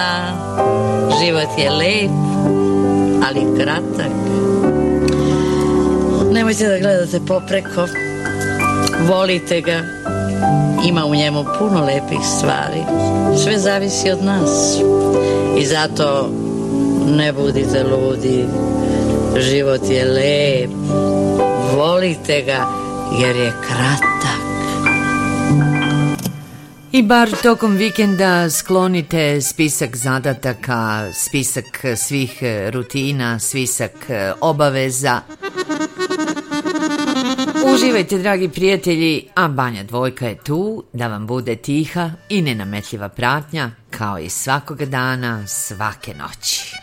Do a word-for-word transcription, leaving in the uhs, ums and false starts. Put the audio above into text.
Život je lep, ali kratak. Nemojte da gledate popreko. Volite ga. Ima u njemu puno lepih stvari. Sve zavisi od nas. I zato ne budite ludi. Život je lep. Volite ga jer je kratak. I bar tokom vikenda sklonite spisak zadataka, spisak svih rutina, spisak obaveza. Uživajte, dragi prijatelji, a Banja Dvojka je tu da vam bude tiha i nenametljiva pratnja, kao i svakoga dana, svake noći.